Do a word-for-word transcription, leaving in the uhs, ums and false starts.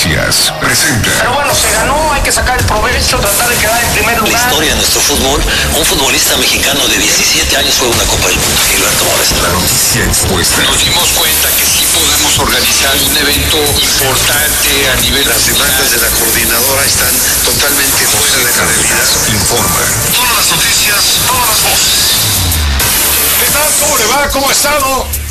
Noticias presenta. Pero bueno, se ganó, hay que sacar el provecho, tratar de quedar en primer lugar. La historia de nuestro fútbol, un futbolista mexicano de diecisiete años fue una Copa del Mundo, Gilberto Mores. La noticia expuesta. Nos dimos cuenta que sí podemos organizar un evento importante a nivel. Las demandas de la coordinadora están totalmente fuera de la realidad. Informa. Todas las noticias, todas las voces. ¿Qué tal? ¿Cómo le va? ¿Cómo ha estado?